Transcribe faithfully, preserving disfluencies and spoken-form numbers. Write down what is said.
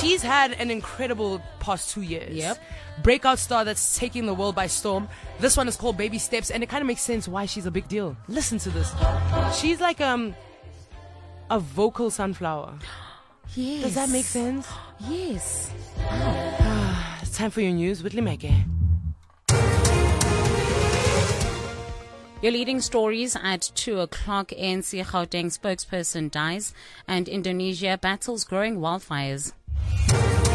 she's had an incredible past two years. Yep. Breakout star that's taking the world by storm. This one is called Baby Steps, and it kind of makes sense why she's a big deal. Listen to this. She's like um a vocal sunflower. Yes. Does that make sense? Yes. It's time for your news with Limeke. Your leading stories at two o'clock. A N C Gauteng spokesperson dies and Indonesia battles growing wildfires.